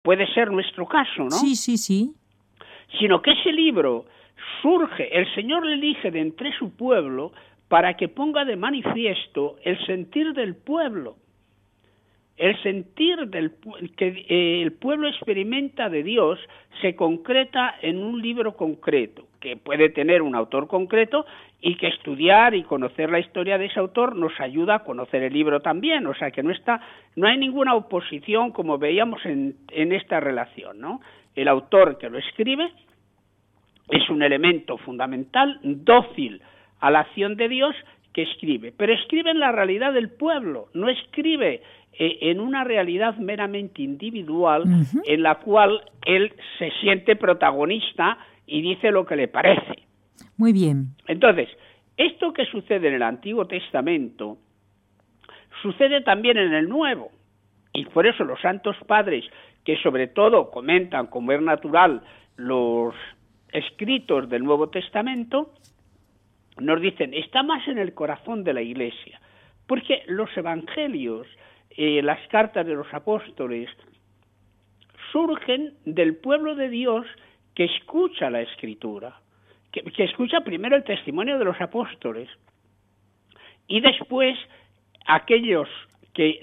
puede ser nuestro caso, ¿no? Sí, sí, sí. Sino que ese libro surge, el Señor le elige de entre su pueblo para que ponga de manifiesto el sentir del pueblo. El sentir que el pueblo experimenta de Dios se concreta en un libro concreto, que puede tener un autor concreto y que estudiar y conocer la historia de ese autor nos ayuda a conocer el libro también. O sea que no hay ninguna oposición como veíamos en esta relación, ¿no? El autor que lo escribe es un elemento fundamental, dócil a la acción de Dios, que escribe, pero escribe en la realidad del pueblo, no escribe en una realidad meramente individual en la cual él se siente protagonista y dice lo que le parece. Muy bien. Entonces, esto que sucede en el Antiguo Testamento sucede también en el Nuevo, y por eso los santos padres, que sobre todo comentan como es natural los escritos del Nuevo Testamento, nos dicen, está más en el corazón de la Iglesia, porque los evangelios, las cartas de los apóstoles, surgen del pueblo de Dios que escucha la Escritura, que escucha primero el testimonio de los apóstoles, y después aquello que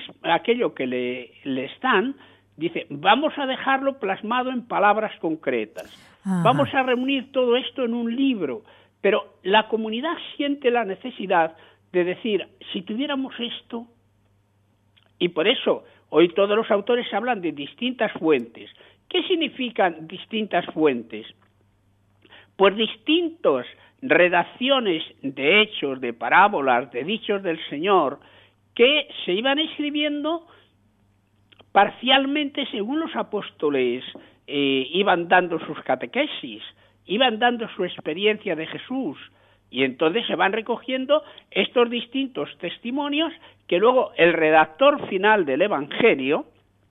les dan, dice, vamos a dejarlo plasmado en palabras concretas, vamos a reunir todo esto en un libro. Pero la comunidad siente la necesidad de decir, si tuviéramos esto, y por eso hoy todos los autores hablan de distintas fuentes. ¿Qué significan distintas fuentes? Pues distintas redacciones de hechos, de parábolas, de dichos del Señor, que se iban escribiendo parcialmente según los apóstoles iban dando sus catequesis, iban dando su experiencia de Jesús, y entonces se van recogiendo estos distintos testimonios que luego el redactor final del Evangelio,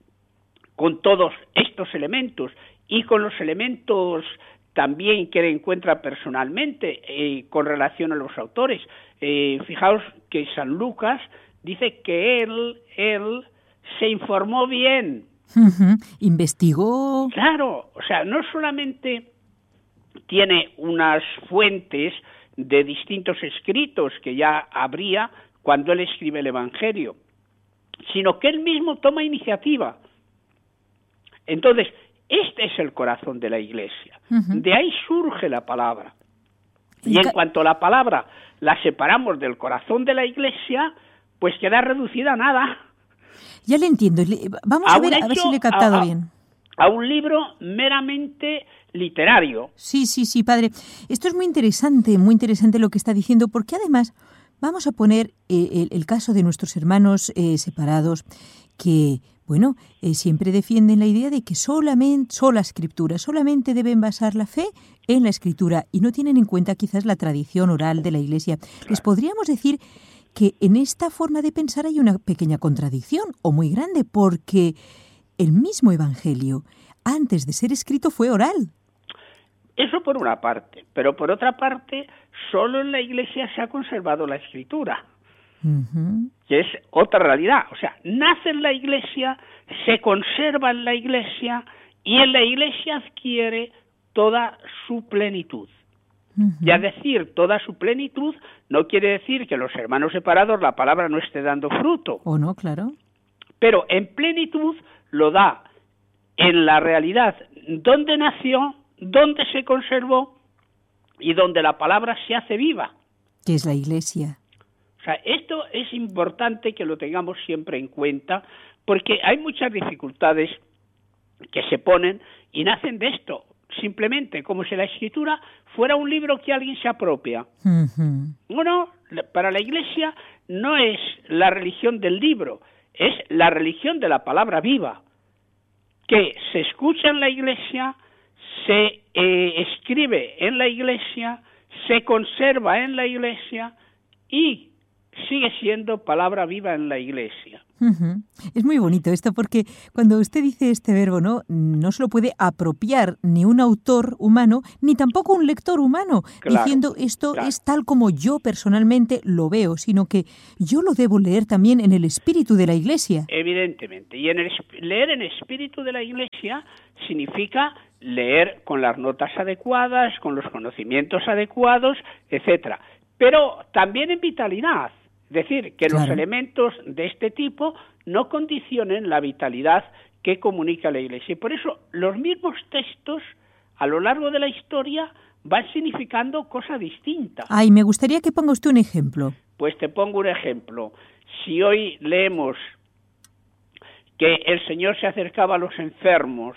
con todos estos elementos y con los elementos también que encuentra personalmente con relación a los autores, fijaos que San Lucas dice que él se informó bien. Investigó. Claro, o sea, no solamente tiene unas fuentes de distintos escritos que ya habría cuando él escribe el Evangelio, sino que él mismo toma iniciativa. Entonces, este es el corazón de la Iglesia. De ahí surge la palabra. Y en cuanto a la palabra la separamos del corazón de la Iglesia, pues queda reducida a nada. Ya le entiendo. Vamos a ver si le he captado bien. A un libro meramente literario. Sí, padre. Esto es muy interesante lo que está diciendo, porque además vamos a poner el caso de nuestros hermanos separados que, bueno, siempre defienden la idea de que sola Escritura, solamente deben basar la fe en la Escritura y no tienen en cuenta quizás la tradición oral de la Iglesia. Claro. Les podríamos decir que en esta forma de pensar hay una pequeña contradicción, o muy grande, porque el mismo Evangelio, antes de ser escrito, fue oral. Eso por una parte, pero por otra parte, solo en la Iglesia se ha conservado la Escritura, que es otra realidad. O sea, nace en la Iglesia, se conserva en la Iglesia y en la Iglesia adquiere toda su plenitud. Y a decir toda su plenitud no quiere decir que los hermanos separados la palabra no esté dando fruto. ¿O no? Claro. Pero en plenitud lo da en la realidad donde nació, donde se conservó y donde la palabra se hace viva. Que es la Iglesia. O sea, esto es importante que lo tengamos siempre en cuenta, porque hay muchas dificultades que se ponen y nacen de esto, simplemente como si la Escritura fuera un libro que alguien se apropia. No, para la Iglesia no es la religión del libro, es la religión de la palabra viva, que se escucha en la Iglesia, se escribe en la Iglesia, se conserva en la Iglesia y sigue siendo palabra viva en la Iglesia. Es muy bonito esto porque cuando usted dice este verbo, no se lo puede apropiar ni un autor humano, ni tampoco un lector humano, diciendo esto es tal como yo personalmente lo veo, sino que yo lo debo leer también en el espíritu de la Iglesia. Evidentemente. Y leer en espíritu de la Iglesia significa leer con las notas adecuadas, con los conocimientos adecuados, etcétera. Pero también en vitalidad. Es decir, que los elementos de este tipo no condicionen la vitalidad que comunica la Iglesia. Y por eso los mismos textos a lo largo de la historia van significando cosas distintas. Ay, me gustaría que ponga usted un ejemplo. Pues te pongo un ejemplo. Si hoy leemos que el Señor se acercaba a los enfermos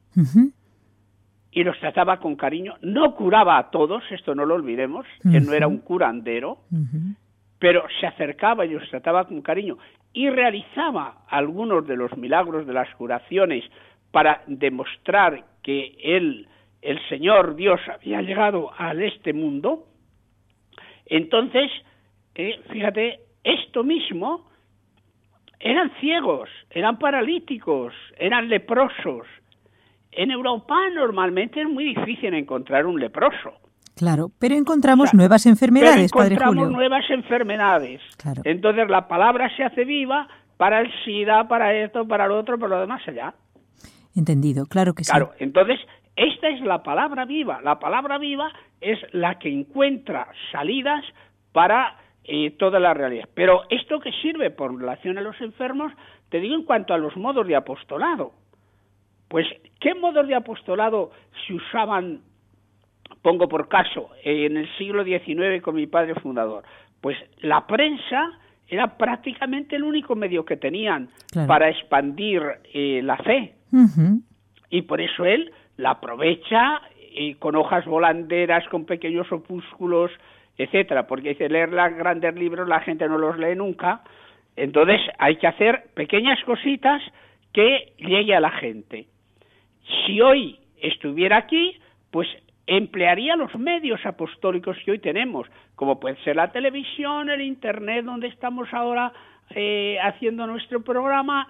y los trataba con cariño, no curaba a todos, esto no lo olvidemos, que no era un curandero, pero se acercaba y los trataba con cariño y realizaba algunos de los milagros de las curaciones para demostrar que el Señor Dios había llegado a este mundo. Entonces, fíjate, esto mismo, eran ciegos, eran paralíticos, eran leprosos. En Europa normalmente es muy difícil encontrar un leproso. Claro, pero encontramos nuevas enfermedades, Padre Julio. Encontramos nuevas enfermedades. Claro. Entonces la palabra se hace viva para el SIDA, para esto, para lo otro, para lo demás allá. Entendido, claro que sí. Claro, entonces esta es la palabra viva. La palabra viva es la que encuentra salidas para toda la realidad. Pero esto que sirve por relación a los enfermos, te digo en cuanto a los modos de apostolado. Pues, ¿qué modos de apostolado se usaban? Pongo por caso, en el siglo XIX con mi padre fundador, pues la prensa era prácticamente el único medio que tenían para expandir la fe. Y por eso él la aprovecha con hojas volanderas, con pequeños opúsculos, etcétera, porque dice, leer los grandes libros la gente no los lee nunca, entonces hay que hacer pequeñas cositas que llegue a la gente. Si hoy estuviera aquí, pues emplearía los medios apostólicos que hoy tenemos, como puede ser la televisión, el internet, donde estamos ahora haciendo nuestro programa,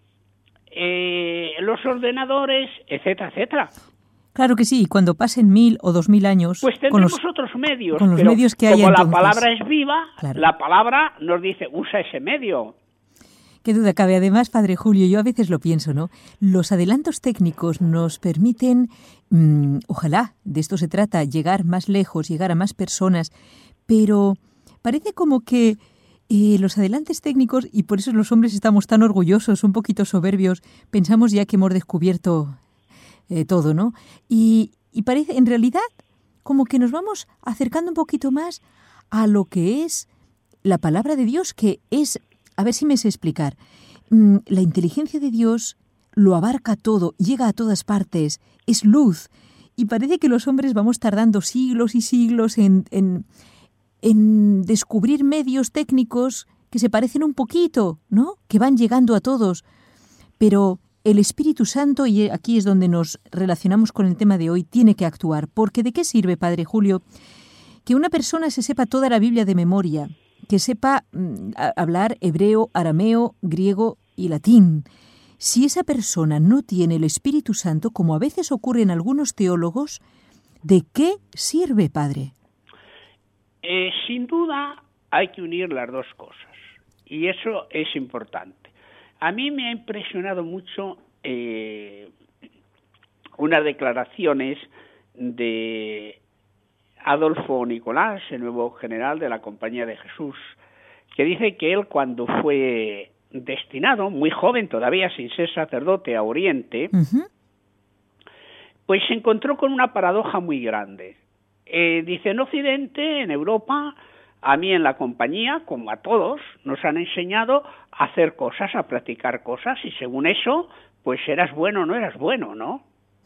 los ordenadores, etcétera, etcétera. Claro que sí, y cuando pasen 1000 o 2000 años... Pues tendremos otros medios, con los pero medios que haya como entonces. La palabra es viva, claro. La palabra nos dice, usa ese medio. Qué duda cabe. Además, Padre Julio, yo a veces lo pienso, ¿no? Los adelantos técnicos nos permiten, ojalá, de esto se trata, llegar más lejos, llegar a más personas, pero parece como que los adelantos técnicos, y por eso los hombres estamos tan orgullosos, un poquito soberbios, pensamos ya que hemos descubierto todo, ¿no? Y parece, en realidad, como que nos vamos acercando un poquito más a lo que es la palabra de Dios, que es... A ver si me sé explicar. La inteligencia de Dios lo abarca todo, llega a todas partes, es luz. Y parece que los hombres vamos tardando siglos y siglos en descubrir medios técnicos que se parecen un poquito, ¿no? Que van llegando a todos. Pero el Espíritu Santo, y aquí es donde nos relacionamos con el tema de hoy, tiene que actuar. Porque ¿de qué sirve, Padre Julio, que una persona se sepa toda la Biblia de memoria, que sepa hablar hebreo, arameo, griego y latín? Si esa persona no tiene el Espíritu Santo, como a veces ocurre en algunos teólogos, ¿de qué sirve, Padre? Sin duda hay que unir las dos cosas, y eso es importante. A mí me ha impresionado mucho unas declaraciones de Adolfo Nicolás, el nuevo general de la Compañía de Jesús, que dice que él, cuando fue destinado, muy joven todavía, sin ser sacerdote, a Oriente, pues se encontró con una paradoja muy grande. Dice, en Occidente, en Europa, a mí en la compañía, como a todos, nos han enseñado a hacer cosas, a practicar cosas, y según eso, pues eras bueno o no eras bueno, ¿no?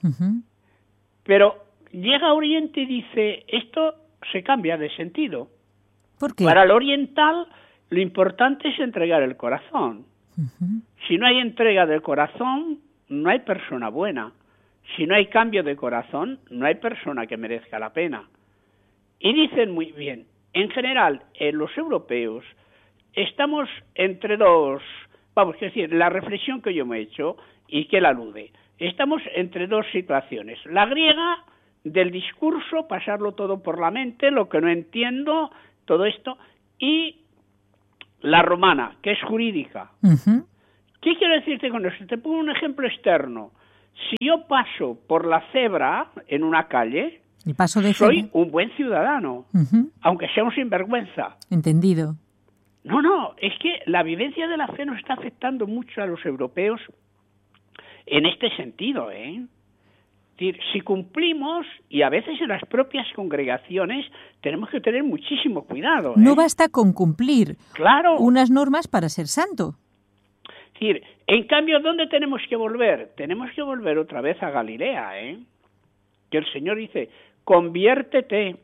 Pero llega a Oriente y dice, esto se cambia de sentido. ¿Por qué? Para el oriental, lo importante es entregar el corazón. Si no hay entrega del corazón, no hay persona buena. Si no hay cambio de corazón, no hay persona que merezca la pena. Y dicen muy bien, en general, los europeos estamos entre dos, vamos, es decir, la reflexión que yo me he hecho y que él alude, estamos entre dos situaciones. La griega, del discurso, pasarlo todo por la mente, lo que no entiendo, todo esto, y la romana, que es jurídica. Uh-huh. ¿Qué quiero decirte con eso? Te pongo un ejemplo externo. Si yo paso por la cebra en una calle, el paso de soy cebra. un buen ciudadano, aunque sea un sinvergüenza. Entendido. No, es que la vivencia de la fe nos está afectando mucho a los europeos en este sentido, ¿eh? Es decir, si cumplimos, y a veces en las propias congregaciones, tenemos que tener muchísimo cuidado, ¿eh? No basta con cumplir unas normas para ser santo. Es decir, en cambio, ¿dónde tenemos que volver? Tenemos que volver otra vez a Galilea, ¿eh? Que el Señor dice, conviértete.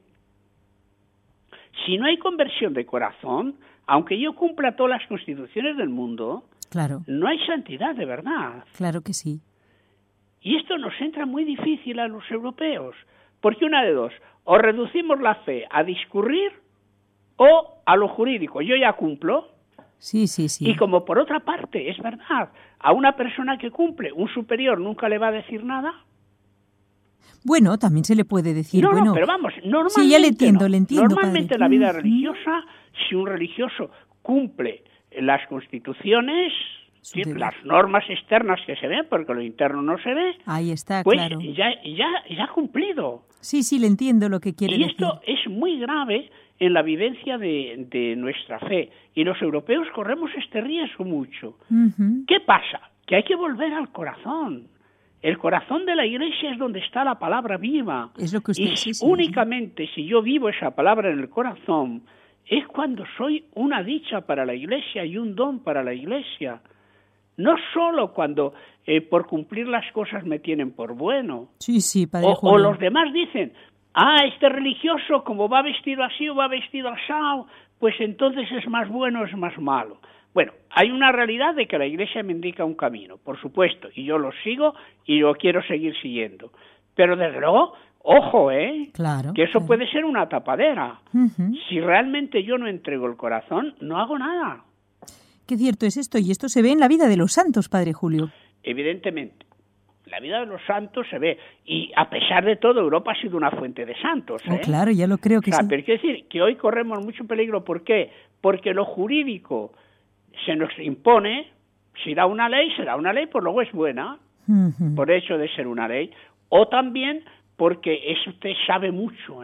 Si no hay conversión de corazón, aunque yo cumpla todas las constituciones del mundo, claro, no hay santidad de verdad. Claro que sí. Y esto nos entra muy difícil a los europeos, porque una de dos, o reducimos la fe a discurrir o a lo jurídico. Yo ya cumplo. Sí. Y como por otra parte, es verdad, a una persona que cumple, un superior nunca le va a decir nada. Bueno, también se le puede decir, No, pero vamos, normalmente sí, ya le entiendo, Normalmente padre. En la vida religiosa, si un religioso cumple las constituciones, las normas externas que se ven, porque lo interno no se ve, ahí está, pues claro. ya ha cumplido. Sí, le entiendo lo que quiere decir. Y esto es muy grave en la vivencia de nuestra fe. Y los europeos corremos este riesgo mucho. Uh-huh. ¿Qué pasa? Que hay que volver al corazón. El corazón de la Iglesia es donde está la palabra viva. Es lo que usted dice. Únicamente si yo vivo esa palabra en el corazón, es cuando soy una dicha para la Iglesia y un don para la Iglesia. No solo cuando por cumplir las cosas me tienen por bueno. Sí, padre o los demás dicen, este religioso como va vestido así o va vestido asado, pues entonces es más bueno o es más malo. Bueno, hay una realidad de que la Iglesia me indica un camino, por supuesto, y yo lo sigo y lo quiero seguir siguiendo. Pero desde luego, ojo, claro, que eso puede ser una tapadera. Uh-huh. Si realmente yo no entrego el corazón, no hago nada. Qué cierto es esto, y esto se ve en la vida de los santos, padre Julio. Evidentemente, la vida de los santos se ve, y a pesar de todo, Europa ha sido una fuente de santos. Claro, ya lo creo que sí. Pero quiero decir que hoy corremos mucho peligro, ¿por qué? Porque lo jurídico se nos impone, si da una ley, será una ley, pues luego es buena, uh-huh, por hecho de ser una ley, o también porque usted sabe mucho,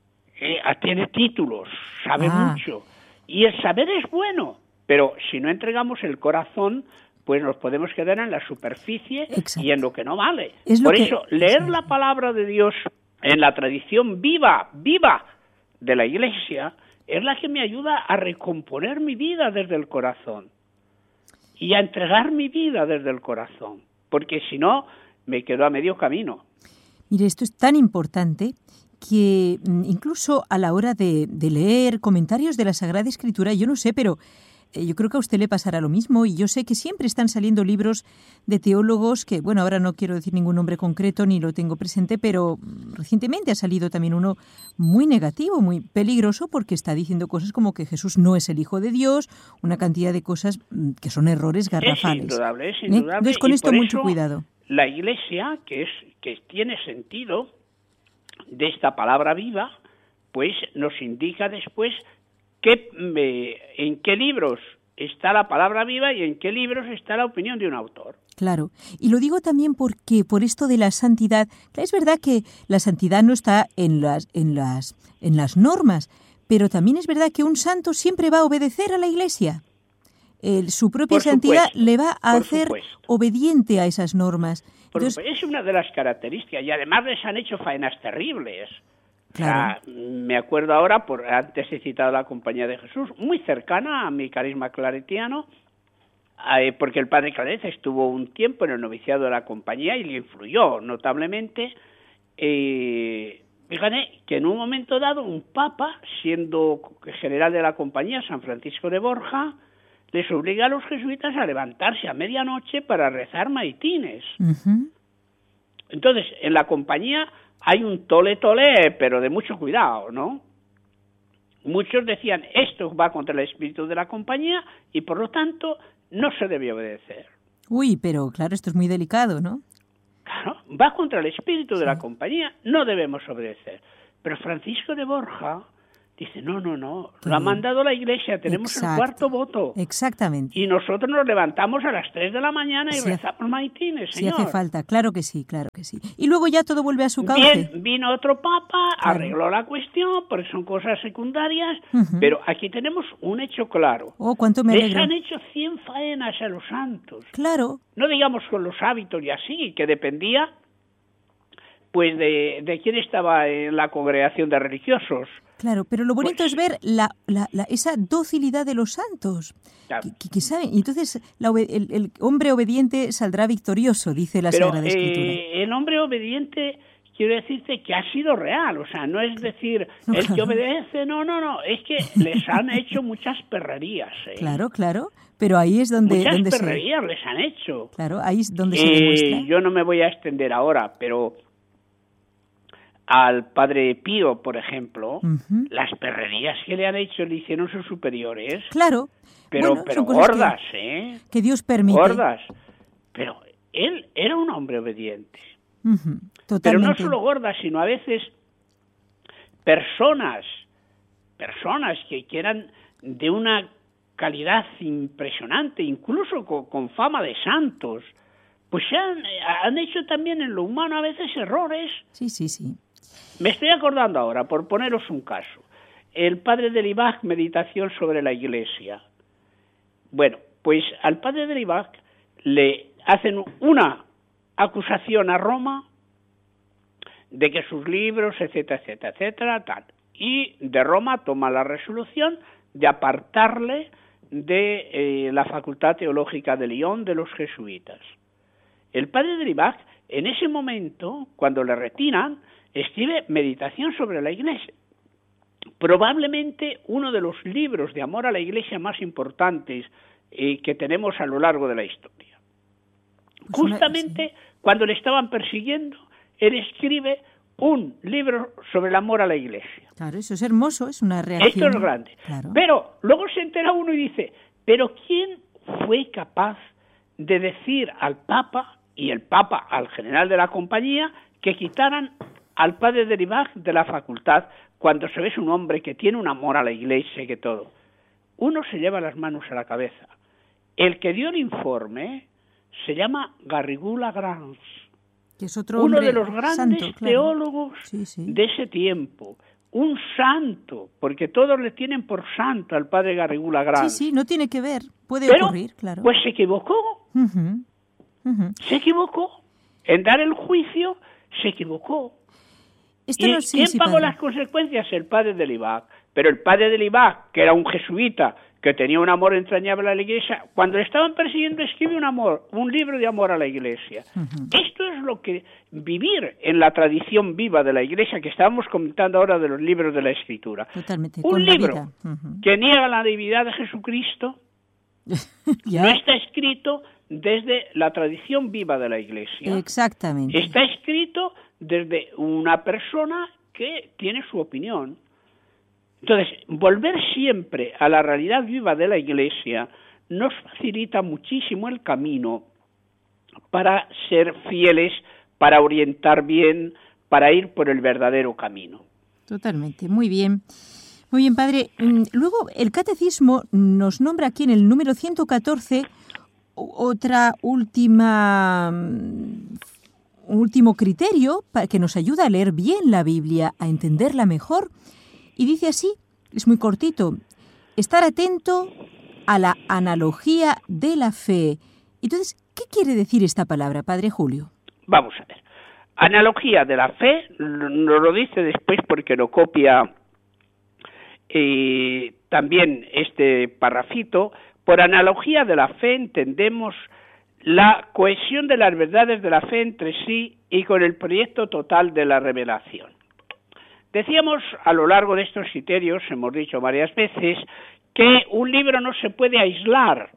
tiene títulos, sabe mucho, y el saber es bueno, pero si no entregamos el corazón, pues nos podemos quedar en la superficie. Exacto. Y en lo que no vale. Por eso, leer la palabra de Dios en la tradición viva de la Iglesia es la que me ayuda a recomponer mi vida desde el corazón y a entregar mi vida desde el corazón, porque si no, me quedo a medio camino. Mire, esto es tan importante que incluso a la hora de leer comentarios de la Sagrada Escritura, yo no sé, pero yo creo que a usted le pasará lo mismo, y yo sé que siempre están saliendo libros de teólogos que, bueno, ahora no quiero decir ningún nombre concreto ni lo tengo presente, pero recientemente ha salido también uno muy negativo, muy peligroso, porque está diciendo cosas como que Jesús no es el Hijo de Dios, una cantidad de cosas que son errores garrafales. Es indudable. Entonces, con esto mucho cuidado. La Iglesia, que tiene sentido de esta palabra viva, pues nos indica después en qué libros está la palabra viva y en qué libros está la opinión de un autor. Claro, y lo digo también porque por esto de la santidad, es verdad que la santidad no está en las normas, pero también es verdad que un santo siempre va a obedecer a la Iglesia. Su propia santidad le va a hacer obediente a esas normas. Entonces, es una de las características, y además les han hecho faenas terribles. Claro. O sea, me acuerdo ahora, antes he citado la Compañía de Jesús, muy cercana a mi carisma claretiano, porque el padre Claret estuvo un tiempo en el noviciado de la Compañía y le influyó notablemente. Fíjate que en un momento dado un papa, siendo general de la Compañía, San Francisco de Borja, les obliga a los jesuitas a levantarse a medianoche para rezar maitines. Uh-huh. Entonces, en la Compañía hay un tole, pero de mucho cuidado, ¿no? muchos decían, esto va contra el espíritu de la compañía y por lo tanto no se debe obedecer. Uy, pero claro, esto es muy delicado, ¿no? Claro, va contra el espíritu de la compañía, no debemos obedecer. Pero Francisco de Borja dice, no, lo ha mandado la Iglesia, tenemos el cuarto voto. Exactamente. Y nosotros nos levantamos a las 3 de la mañana y rezamos maitines, señor. Si hace falta, claro que sí. Y luego ya todo vuelve a su cauce. Bien, vino otro papa, arregló la cuestión, porque son cosas secundarias, pero aquí tenemos un hecho claro. Oh, cuánto me alegro. Les han hecho 100 faenas a los santos. Claro. No digamos con los hábitos y así, que dependía pues de quién estaba en la congregación de religiosos. Claro, pero lo bonito es ver esa docilidad de los santos, claro, que saben. Y entonces el hombre obediente saldrá victorioso, dice la Sagrada Escritura. El hombre obediente, quiero decirte que ha sido real, o sea, no es decir, el que obedece, no, es que les han hecho muchas perrerías. Claro, pero ahí es donde... Muchas perrerías les han hecho. Claro, ahí es donde se demuestra. Yo no me voy a extender ahora, pero... Al padre Pío, por ejemplo, las perrerías que le han hecho le hicieron sus superiores. Claro. Pero gordas, ¿eh? Que Dios permite. Gordas. Pero él era un hombre obediente. Totalmente. Pero no solo gordas, sino a veces personas que eran de una calidad impresionante, incluso con fama de santos, pues han hecho también en lo humano a veces errores. Sí. Me estoy acordando ahora, por poneros un caso. El padre del Ibach, meditación sobre la Iglesia. Bueno, pues al padre del Ibach le hacen una acusación a Roma de que sus libros, etcétera, tal. Y de Roma toma la resolución de apartarle de la Facultad Teológica de Lyon de los jesuitas. El padre del Ibach, en ese momento, cuando le retiran, escribe Meditación sobre la Iglesia. Probablemente uno de los libros de amor a la Iglesia más importantes que tenemos a lo largo de la historia. Justamente cuando le estaban persiguiendo, él escribe un libro sobre el amor a la Iglesia. Claro, eso es hermoso, es una reacción. Esto es grande. Claro. Pero luego se entera uno y dice, ¿pero quién fue capaz de decir al Papa y el Papa al general de la compañía que quitaran al padre del Ibach de la facultad cuando se ve un hombre que tiene un amor a la Iglesia y que todo? Uno se lleva las manos a la cabeza. El que dio el informe se llama Garrigou Lagrange, que es otro uno hombre de los grandes santo, claro, teólogos de ese tiempo. Un santo, porque todos le tienen por santo al padre Garrigou Lagrange. Sí, no tiene que ver, puede ocurrir, claro. Pues se equivocó. Se equivocó. En dar el juicio, se equivocó. ¿Quién pagó las consecuencias? El padre del Ibach. Pero el padre del Ibach, que era un jesuita, que tenía un amor entrañable a la Iglesia, cuando le estaban persiguiendo escribe un libro de amor a la Iglesia. Esto es lo que vivir en la tradición viva de la Iglesia que estábamos comentando ahora de los libros de la Escritura. Totalmente, un libro que niega la divinidad de Jesucristo no está escrito desde la tradición viva de la Iglesia. Exactamente. Está escrito desde una persona que tiene su opinión. Entonces, volver siempre a la realidad viva de la Iglesia nos facilita muchísimo el camino para ser fieles, para orientar bien, para ir por el verdadero camino. Totalmente, muy bien. Muy bien, padre. Luego, el Catecismo nos nombra aquí en el número 114 otra último criterio que nos ayuda a leer bien la Biblia, a entenderla mejor. Y dice así, es muy cortito, estar atento a la analogía de la fe. Entonces, ¿qué quiere decir esta palabra, padre Julio? Vamos a ver. Analogía de la fe, nos lo dice después porque lo copia también este parrafito. Por analogía de la fe entendemos la cohesión de las verdades de la fe entre sí y con el proyecto total de la revelación. Decíamos a lo largo de estos criterios, hemos dicho varias veces, que un libro no se puede aislar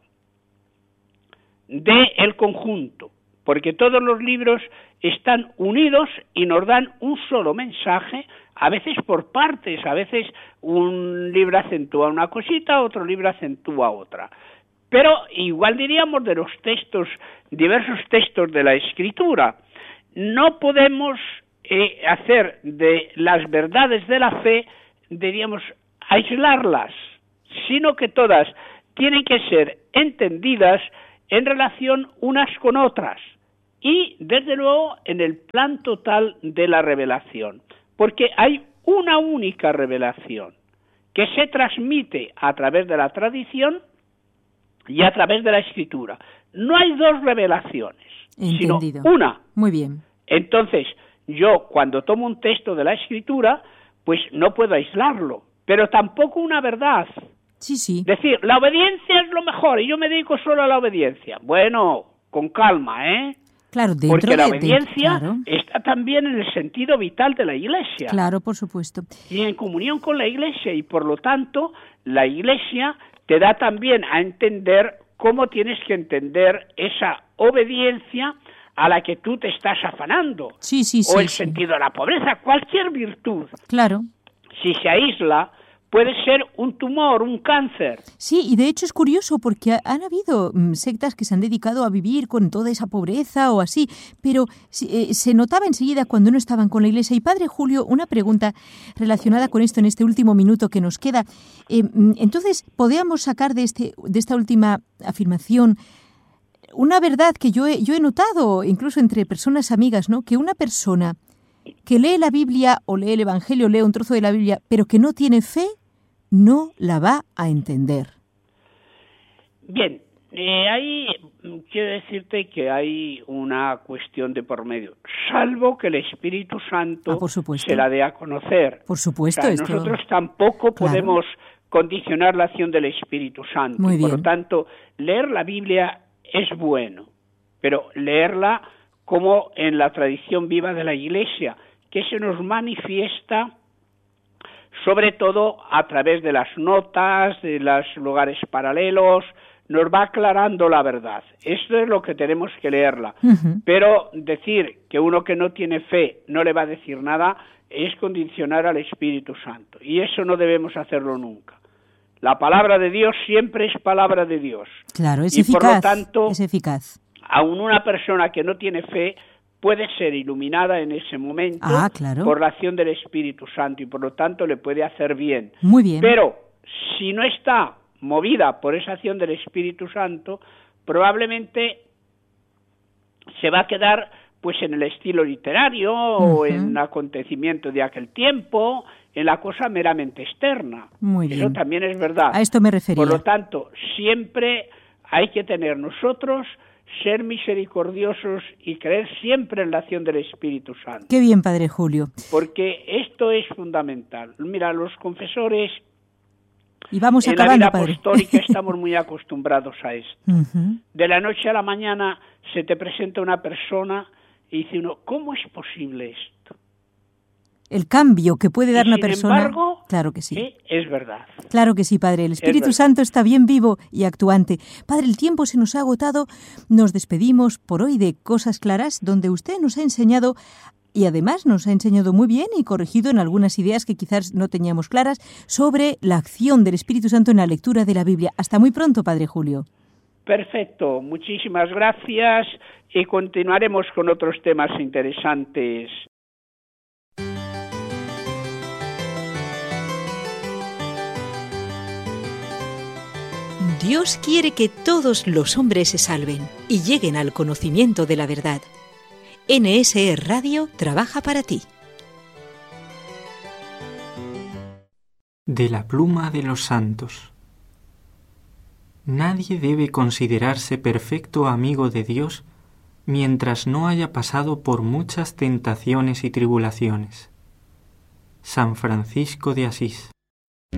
del conjunto, porque todos los libros están unidos y nos dan un solo mensaje a veces por partes, a veces un libro acentúa una cosita, otro libro acentúa otra. Pero igual diríamos de los textos, diversos textos de la Escritura, no podemos hacer de las verdades de la fe, diríamos, aislarlas, sino que todas tienen que ser entendidas en relación unas con otras y, desde luego, en el plan total de la revelación, porque hay una única revelación que se transmite a través de la tradición y a través de la Escritura. No hay dos revelaciones, Entendido. sino una. Muy bien. Entonces, yo cuando tomo un texto de la Escritura, pues no puedo aislarlo, pero tampoco una verdad. Sí, sí. Decir, la obediencia es lo mejor y yo me dedico solo a la obediencia. Bueno, con calma, ¿eh? Claro, dentro porque la de obediencia claro. está también en el sentido vital de la Iglesia. Claro, por supuesto. Y en comunión con la Iglesia, y por lo tanto, la Iglesia te da también a entender cómo tienes que entender esa obediencia a la que tú te estás afanando. Sí, sí, o sí, el sí. sentido de la pobreza, cualquier virtud. Claro. Si se aísla, puede ser un tumor, un cáncer. Sí, y de hecho es curioso porque han habido sectas que se han dedicado a vivir con toda esa pobreza o así, pero se notaba enseguida cuando no estaban con la Iglesia. Y Padre Julio, una pregunta relacionada con esto en este último minuto que nos queda. Entonces, ¿podríamos sacar de esta última afirmación una verdad que yo he notado, incluso entre personas amigas, ¿no? Que una persona que lee la Biblia o lee el Evangelio, lee un trozo de la Biblia, pero que no tiene fe, no la va a entender. Bien, ahí quiero decirte que hay una cuestión de por medio, salvo que el Espíritu Santo por supuesto. se la dé a conocer. Por supuesto. O sea, nosotros tampoco claro. podemos condicionar la acción del Espíritu Santo. Muy bien. Por lo tanto, leer la Biblia es bueno, pero leerla como en la tradición viva de la Iglesia, que se nos manifiesta sobre todo a través de las notas, de los lugares paralelos, nos va aclarando la verdad. Esto es lo que tenemos que leerla. Uh-huh. Pero decir que uno que no tiene fe no le va a decir nada es condicionar al Espíritu Santo. Y eso no debemos hacerlo nunca. La palabra de Dios siempre es palabra de Dios. Claro, es y eficaz. Por lo tanto, es eficaz. Aún una persona que no tiene fe puede ser iluminada en ese momento claro. por la acción del Espíritu Santo y por lo tanto le puede hacer bien. Muy bien. Pero si no está movida por esa acción del Espíritu Santo, probablemente se va a quedar pues en el estilo literario uh-huh. o en un acontecimiento de aquel tiempo, en la cosa meramente externa. Muy bien. Eso también es verdad. A esto me refería. Por lo tanto, siempre hay que tener nosotros ser misericordiosos y creer siempre en la acción del Espíritu Santo. Qué bien, Padre Julio. Porque esto es fundamental. Mira, los confesores y vamos en acabando, la vida padre. apostólica estamos muy acostumbrados a esto. Uh-huh. De la noche a la mañana se te presenta una persona y dice uno, ¿cómo es posible esto? El cambio que puede dar una persona. Sin embargo, claro que sí. Es verdad. Claro que sí, Padre. El Espíritu Santo está bien vivo y actuante. Padre, el tiempo se nos ha agotado. Nos despedimos por hoy de Cosas Claras, donde usted nos ha enseñado, y además nos ha enseñado muy bien y corregido en algunas ideas que quizás no teníamos claras, sobre la acción del Espíritu Santo en la lectura de la Biblia. Hasta muy pronto, Padre Julio. Perfecto. Muchísimas gracias y continuaremos con otros temas interesantes. Dios quiere que todos los hombres se salven y lleguen al conocimiento de la verdad. NSE Radio trabaja para ti. De la pluma de los santos. Nadie debe considerarse perfecto amigo de Dios mientras no haya pasado por muchas tentaciones y tribulaciones. San Francisco de Asís.